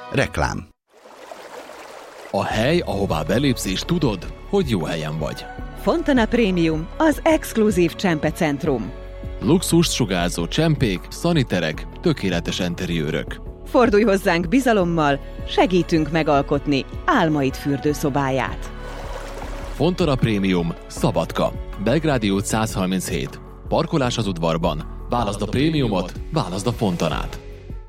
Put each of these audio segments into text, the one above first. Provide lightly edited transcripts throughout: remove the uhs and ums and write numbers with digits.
Reklám. A hely, ahová belépsz és tudod, hogy jó helyen vagy. Fontana Premium, az exkluzív csempecentrum. Luxust sugárzó csempék, szaniterek, tökéletes interiőrök. Fordulj hozzánk bizalommal, segítünk megalkotni álmaid fürdőszobáját. Fontana Premium, Szabadka, Belgrádi út 137. Parkolás az udvarban. Válaszd a prémiumot, válaszd a Fontanát.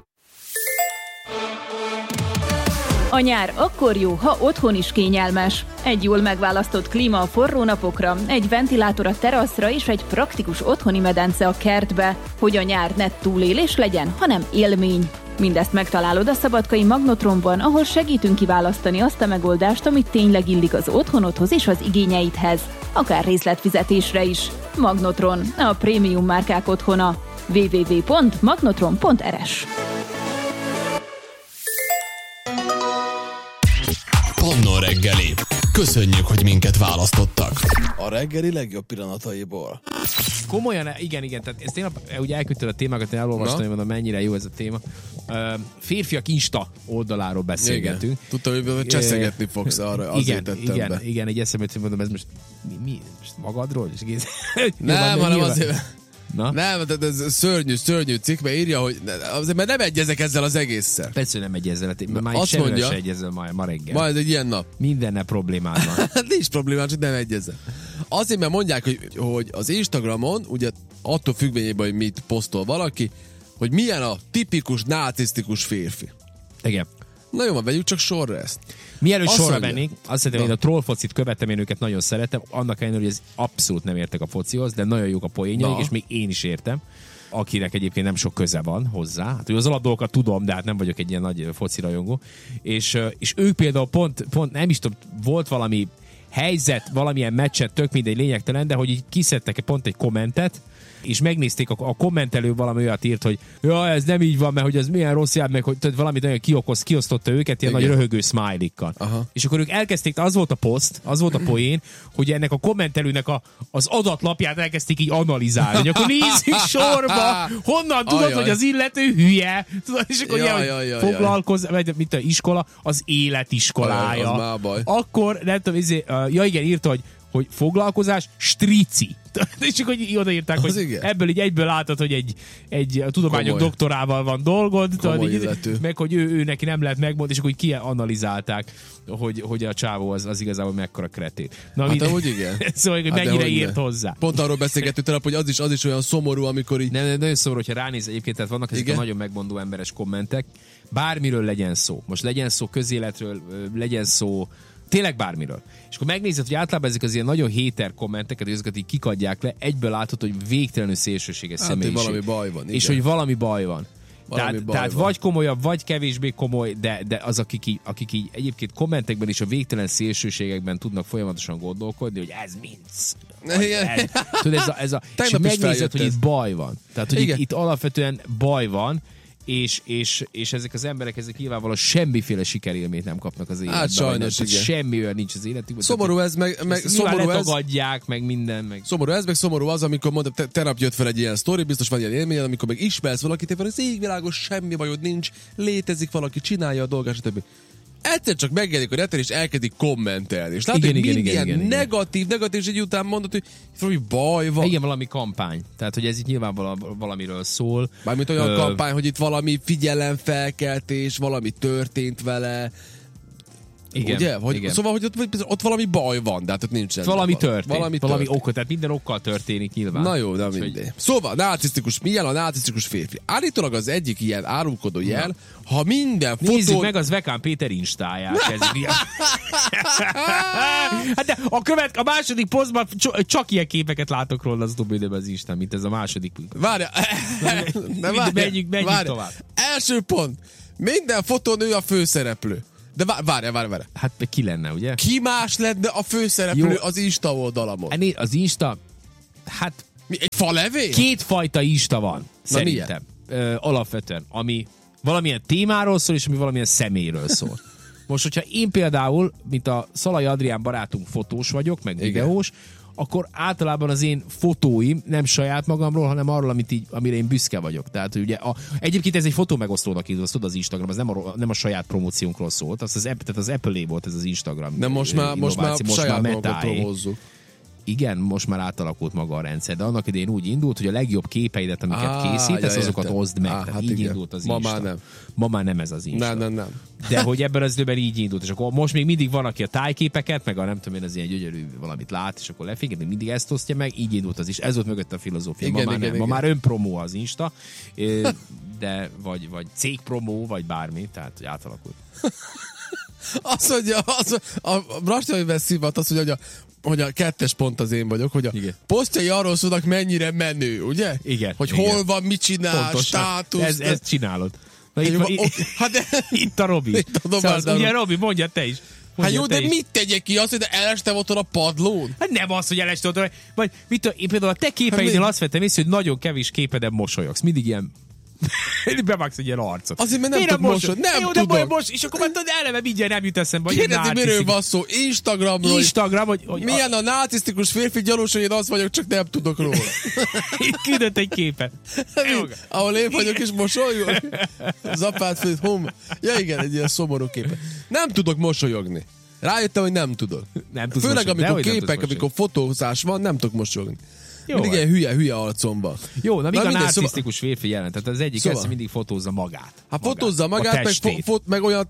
A nyár akkor jó, ha otthon is kényelmes. Egy jól megválasztott klíma a forró napokra, egy ventilátor a teraszra és egy praktikus otthoni medence a kertbe, hogy a nyár ne túlélés legyen, hanem élmény. Mindezt megtalálod a szabadkai Magnotronban, ahol segítünk kiválasztani azt a megoldást, amit tényleg illik az otthonodhoz és az igényeidhez, akár részletfizetésre is. Magnotron, a prémium márkák otthona. www.magnotron.rs. Pannó reggeli. Köszönjük, hogy minket választottak. A reggeli legjobb pillanataiból. Komolyan, igen, tehát ezt tényleg ugye elküldted a témákat, én elolvastam, hogy mondom, mennyire jó ez a téma. Férfiak Insta oldaláról beszélgetünk. Igen. Tudtam, hogy cseszegetni fogsz arra, azért tettem be. Igen, egy eszembe jutott, mondom, ez most mi? Most magadról? Nem, hanem azért... Na? Nem, tehát ez szörnyű cikk, mert írja, hogy azért mert nem egyezek ezzel az egésszel. Persze nem egyezzel, már azt mondja, se egyezzel ma reggel. Ma ez egy ilyen nap. Mindenne problémád van. Nincs problémám, csak nem egyezzel. Azért, mert mondják, hogy az Instagramon, ugye attól függvényében, hogy mit posztol valaki, hogy milyen a tipikus narcisztikus férfi. Igen. Na jó, vegyük csak sorra ezt. Mielőtt sorra vennék, azt szerintem, hogy a troll focit követem, én őket nagyon szeretem, annak ellenére, hogy ez abszolút nem értek a focihoz, de nagyon jók a poénjaik, és még én is értem, akinek egyébként nem sok köze van hozzá. Hát az alapdolgokat tudom, de hát nem vagyok egy ilyen nagy foci rajongó. És ők például pont nem is tudom, volt valami helyzet, valamilyen meccset, tök mindegy, lényegtelen, de hogy így kiszedtek pont egy kommentet, és megnézték, a kommentelő valami olyat írt, hogy ja, ez nem így van, mert hogy ez milyen rossz jár, meg hogy valamit nagyon kiosztotta őket ilyen nagy röhögő smiley-kkal. És akkor ők elkezdték, az volt a poszt, az volt a poén, hogy ennek a kommentelőnek az adatlapját elkezdték így analizálni. Hogy akkor nézzük sorba, honnan tudod, hogy az illető hülye, tudod, és akkor foglalkozz, mint az iskola, az életiskolája. Az már baj. Akkor, nem tudom, igen, írta, hogy foglalkozás, strici. És akkor odaírták, hogy igen. Ebből így egyből látod, hogy egy tudományok doktorával van dolgod, meg hogy ő neki nem lehet megmondani, és akkor így kianalizálták, hogy a csávó az igazából mekkora kretén. Na, hát ahogy igen. Szóval, hogy mennyire írt hozzá. Pont arról beszélgettünk tegnap, hogy az is olyan szomorú, amikor így... Nem, nagyon szomorú, hogyha ránéz egyébként, tehát vannak ezek a nagyon megmondó emberes kommentek. Bármiről legyen szó. Most legyen szó közéletről, legyen szó tényleg bármiről. És akkor megnézed, hogy általában ezek az ilyen nagyon héter kommenteket, hogy ezeket így kikadják le, egyből látod, hogy végtelenül szélsőséges személyiség. Hát, valami baj van. És hogy valami baj van. Tehát vagy komolyabb, vagy kevésbé komoly, de az, akik így egyébként kommentekben és a végtelen szélsőségekben tudnak folyamatosan gondolkodni, hogy ez minc. Tudod, és megnézed, hogy itt baj van. Tehát, hogy itt alapvetően baj van, és ezek az emberek, ezek nyilvánvalóan semmiféle sikerélményt nem kapnak az életben. Hát sajnos, igen. Semmi olyan nincs az életükben. Szomorú ez, meg szomorú ez. Letagadják, meg minden. Meg. Szomorú ez, meg szomorú az, amikor mondom, tegnap jött fel egy ilyen sztori, biztos van ilyen élmény, amikor meg ismersz valakit, és az égvilágos semmi bajod nincs, létezik valaki, csinálja a dolgát, stb. Egyszer csak megjelenik a neten, és elkezdik kommentelni. És látod, hogy minden negatív, és egy után mondod, hogy valami baj van. Igen, valami kampány. Tehát, hogy ez itt nyilván valamiről szól. Mármint olyan kampány, hogy itt valami figyelemfelkeltés, valami történt vele. Igen, ugye? Igen. Szóval, hogy ott valami baj van, de hát ott nincs. Valami történt. Valami oka, tehát minden okkal történik nyilván. Na jó, de mindegy. Szóval, milyen a narcisztikus férfi? Állítólag az egyik ilyen árulkodó jel, ha minden fotó... Nézzük meg az Vekán Péter instáját. Hát de a második posztban csak ilyen képeket látok róla az utóbbi időben az Instán, mint ez a második. Várja. Menjünk tovább. Első pont. Minden fotón ő a főszereplő. De várj. Hát ki lenne, ugye? Ki más lenne a főszereplő az Insta oldalamon? Az Insta, hát... Egy falevél? Kétfajta Insta van, szerintem. Alapvetően, ami valamilyen témáról szól, és ami valamilyen személyről szól. Most, hogyha én például, mint a Szalai Adrián barátunk fotós vagyok, meg videós, akkor általában az én fotóim nem saját magamról, hanem arról, amire én büszke vagyok. Tehát ugye egyébként ez egy fotó megosztónak indult, az Instagram, az nem a saját promóciónkról szólt, tehát az Apple-é volt ez az Instagram. De most már saját magunkat promózzuk. Igen, most már átalakult maga a rendszer, de annak idején úgy indult, hogy a legjobb képeidet, amiket készítesz, azokat oszd meg. Tehát így indult az Insta. Ma már nem ez az Insta. Nem. De hogy ebben az időben így indult, és akkor most még mindig van, aki a tájképeket, meg a nem tudom én, az ilyen gyönyörű valamit lát, és akkor lefényed, mindig ezt osztja meg, így indult az is. Ez volt mögött a filozófia. Igen. Ma már önpromó az Insta, de vagy cégpromó, vagy bármi, tehát hogy átalakult. Azt mondja, a Brasti, hogy beszívat, azt mondja, hogy a 2. pont az én vagyok, hogy a posztjai arról szólnak, mennyire menő, ugye? Igen. Hogy hol van, mit csinál, státusz. Ezt csinálod. Itt a Robi. Ugye Robi, mondja te is. Hát jó, de mit tegyek ki? Azt, hogy elestem otthon a padlón? Hát nem az, hogy elestem otthon. Vagy én például a te képeidnél azt vettem észre, hogy nagyon kevés képeden mosolyogsz. Mindig ilyen bevágsz egy ilyen arcot. Azért, mert nem tudok mosolyogni. Nem tudom. És akkor már eleve mindjárt nem jut eszembe. Kérdezi, miről van szó? Instagram, hogy milyen a narcisztikus férfi gyanús, hogy én az vagyok, csak nem tudok róla. Küldött egy képet. Ahol én vagyok és mosolyog. Zapát főt, ja igen, egy ilyen szomorú képet. Nem tudok mosolyogni. Rájöttem, hogy nem tudok. Főleg amikor képek, amikor fotózás van, nem tudok mosolyogni. Mindig ilyen hülye arcom van. Jó, na a narcisztikus férfi jelent. Tehát az egyik ez mindig fotózza magát. Hát fotózza magát, meg olyan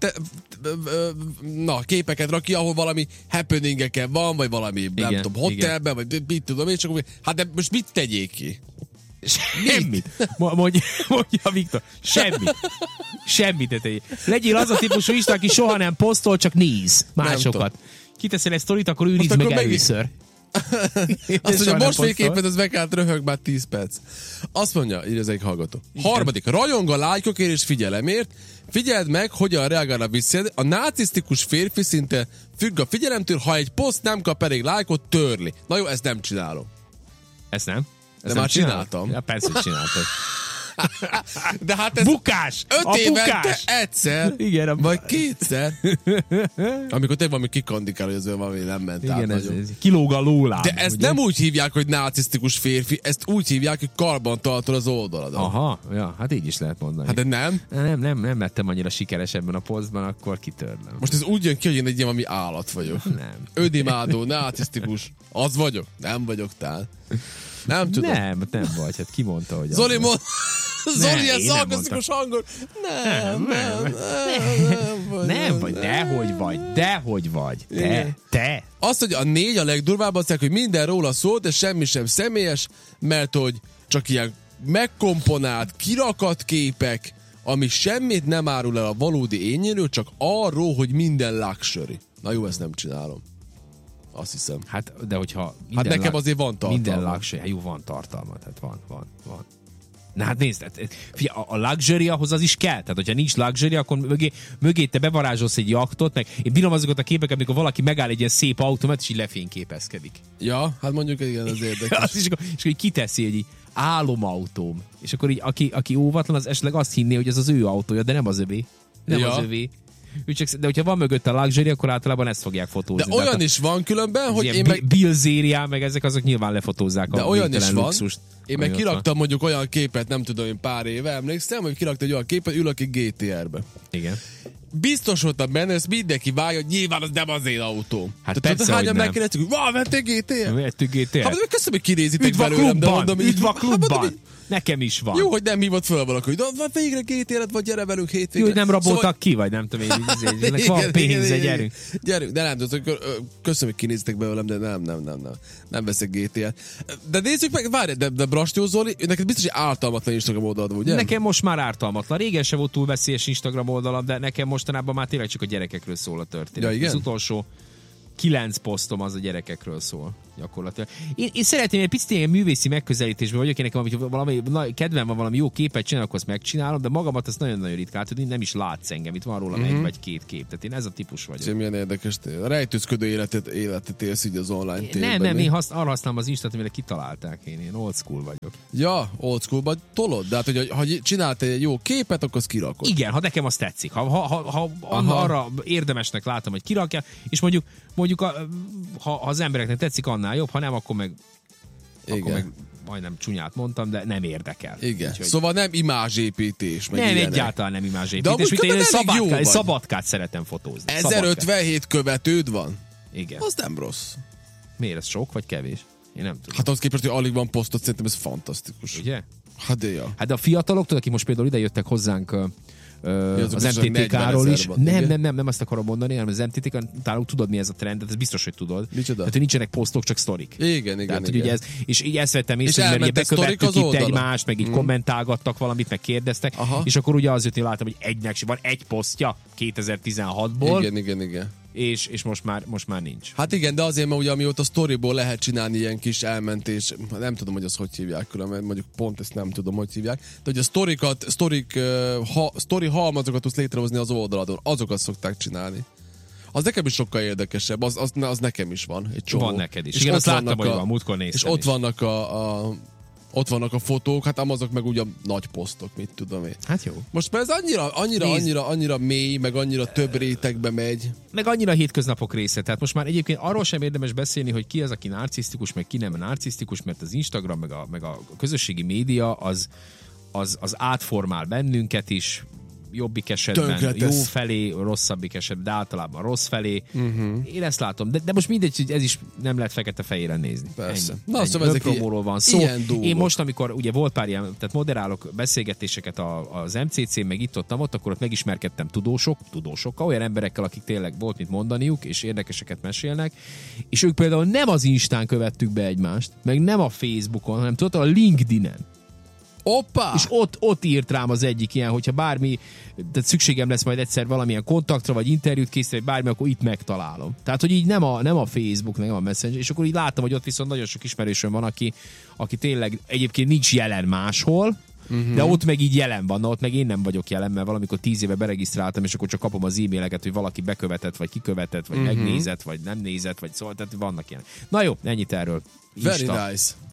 képeket rak ki, ahol valami happeningeken van, vagy valami, nem tudom, hotelben, vagy mit tudom én, csak hát de most mit tegyék ki? Semmit. Mondja Viktor. Semmit ne tegyék. Legyél az a típusú Isten, aki soha nem posztol, csak néz másokat. Kiteszel egy sztorit, akkor őrizd meg először. Azt mondja, most végképpen ez meg állt röhög már 10 perc. Azt mondja, így az egyik hallgató. 3. Rajong a lájkokért és figyelemért. Figyeld meg, hogyan reagál a visszajelzés. A narcisztikus férfi szinte függ a figyelemtől, ha egy poszt nem kap elég lájkot, törli. Na jó, ezt nem csinálom. Ezt nem? De már csináltam. Ja, persze, hogy csináltad. De hát ez bukás! 5 évente egyszer, igen, vagy 2-szer. Amikor te valami kikandikál, hogy az valami nem ment igen, át ez nagyon. Kilóg a lólám. De ezt ugye? Nem úgy hívják, hogy narcisztikus férfi, ezt úgy hívják, hogy karban tartod az oldaladon. Aha, ja, hát így is lehet mondani. Hát de nem? Nem lettem annyira sikeres ebben a posztban, akkor kitörlöm. Most ez úgy jön ki, hogy én egy ilyen valami állat vagyok. Nem. Ödimádó, narcisztikus. Az vagyok? Nem vagyok tál. Nem tudom. Nem vagy, hát ki mondta, hogy Zoli ilyen szarkasztikus hangon. Nem vagy, dehogy vagy. Te. Azt, hogy a 4 a legdurvább, azt mondják, hogy minden róla szól, de semmi sem személyes, mert hogy csak ilyen megkomponált, kirakat képek, ami semmit nem árul el a valódi énjéről, csak arról, hogy minden luxury. Na jó, ezt nem csinálom. Azt hiszem. Hát, de hogyha... Hát nekem azért van tartalma. Minden luxury, jó, van tartalma, tehát van. Na hát nézd, figyelj, a luxury ahhoz az is kell. Tehát, hogyha nincs luxury, akkor mögé te bevarázsolsz egy jachtot, meg én bírom azokat a képeket, amikor valaki megáll egy ilyen szép autómat, és így lefényképezkedik. Ja, hát mondjuk igen, az érdekes. és akkor így kiteszi egy álomautóm. És akkor így, aki óvatlan, az esetleg azt hinné, hogy ez az ő autója, de nem az övé. Az övé. De hogyha van mögött a luxury, akkor általában ezt fogják fotózni. De olyan is van különben, hogy én meg... Bilzériá, meg ezek azok nyilván lefotózzák de a olyan is van. Luxust. Én meg kiraktam mondjuk olyan képet, nem tudom én pár éve, emlékszem, hogy kiraktam egy olyan képet, ülök egy GTR-be. Igen. Biztos voltam benne, ezt mindenki várja, hogy nyilván az nem az én autóm. Hát persze, hányan megkérdeztük, hogy vettél GTR? Vettük GTR. Hát köszönöm, hogy kinézitek belőlem, de mondom, üdv a klubban. Nekem is van. Jó, hogy nem hívott föl valaki, hogy végre GTR-et, vagy gyere velünk hétvégre. Jó, hogy nem raboltak ki, vagy nem tudom én. Van pénze, gyerünk. Gyerünk, de nem tudom, köszönöm, hogy kinézitek belőlem, de nem veszek GTR-t. De nézzük meg, várj, de Brastyó Zoli, neked biztos, hogy ártalmatlan Instagram oldalad, ugye? Nekem most már ártalmatlan. Régen sem volt túl veszélyes Instagram oldalam, de nekem mostanában már tényleg csak a gyerekekről szól a történet. Ja, igen? Az utolsó 9 posztom az a gyerekekről szól. gyakorlatilag. Én szeretném, egy picit ilyen művészi megközelítésben vagyok, én nekem valami kedvem van, valami jó képet csinálni, akkor azt megcsinálom, de magamat azt nagyon-nagyon ritkán tudni, nem is látsz engem, itt van rólam egy vagy két kép. Tehát én ez a típus vagyok. Ez milyen érdekes, a rejtőzködő életet élsz így az online térben. Nem, én arra használom az Instát, amire kitalálták, én old school vagyok. Ja, old school-ban tolod, de hát, hogy ha csináltál egy jó képet, akkor azt kirakod. Igen, ha nekem azt tetszik. Ha arra érdemesnek látom, hogy kirakja, és mondjuk ha az embereknek tetszik, annál jobb, ha nem, akkor meg majdnem csúnyát mondtam, de nem érdekel. Igen. Úgyhogy... Szóval nem imázsépítés. Nem, ilyenek. Egyáltalán nem imázsépítés. Én szabadkát szeretem fotózni. 1057 követőd van? Igen. Az nem rossz. Miért, ez sok vagy kevés? Én nem tudom. Hát ahhoz képest, hogy alig van posztot, szerintem ez fantasztikus. Ugye? Hát de ja. Hát de a fiatalok, tudod, akik most például ide jöttek hozzánk az MTTK-ról is. Nem azt akarom mondani, hanem az MTTK-náluk tudod, mi ez a trend, ez biztos, hogy tudod. Micsoda? Tehát, hogy nincsenek posztok, csak sztorik. Igen. Tehát, ugye ez, és így ezt vettem észre, mert bekövettük itt egymást, meg így kommentálgattak valamit, meg kérdeztek, és akkor ugye az jött, hogy láttam, hogy egynek van egy posztja 2016-ból. Igen. És most már nincs. Hát igen, de azért, mert ugye amióta a sztoriból lehet csinálni ilyen kis elmentés, nem tudom, hogy azt hogy hívják különben, mondjuk pont ezt nem tudom, hogy hívják, de hogy a sztori halmazokat tudsz létrehozni az oldaladon, azokat szokták csinálni. Az nekem is sokkal érdekesebb, az nekem is van egy csomó. Van neked is. Igen, azt láttam, hogy van, múltkor néztem. És ott vannak ott vannak a fotók, hát azok meg ugye nagy posztok, mit tudom én. Hát jó. Most már ez annyira mély, meg annyira több rétegbe megy. Meg annyira hétköznapok része. Tehát most már egyébként arról sem érdemes beszélni, hogy ki az, aki narcisztikus, meg ki nem narcisztikus, mert az Instagram, meg a közösségi média az átformál bennünket is, jobbik esetben jó felé, rosszabbik esetben, de általában rossz felé. Én ezt látom. De most mindegy, hogy ez is nem lehet fekete-fehéren nézni. Persze. Na, szóval önpromóról van szó. Én most, amikor ugye volt pár ilyen, tehát moderálok beszélgetéseket az MCC-n, meg itt-ott, akkor ott megismerkedtem tudósokkal, olyan emberekkel, akik tényleg volt mit mondaniuk, és érdekeseket mesélnek, és ők például nem az Instán követtük be egymást, meg nem a Facebookon, hanem tudod, a LinkedIn-en. Oppá! És ott írt rám az egyik ilyen, hogyha bármi, tehát szükségem lesz majd egyszer valamilyen kontaktra, vagy interjút készíteni, vagy bármi, akkor itt megtalálom. Tehát, hogy így nem a Facebook, nem a Messenger, és akkor így láttam, hogy ott viszont nagyon sok ismerősöm van, aki tényleg egyébként nincs jelen máshol, de ott meg így jelen van, ott meg én nem vagyok jelen, mert valamikor 10 éve beregisztráltam, és akkor csak kapom az e-maileket, hogy valaki bekövetett, vagy kikövetett, vagy megnézett, vagy nem nézett, vagy szóval, tehát vannak ilyen. Na jó, ennyit erről. Very nice.